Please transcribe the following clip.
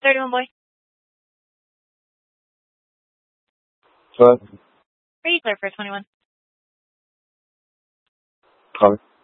31 boy. What? Are you clear for 21? Copy.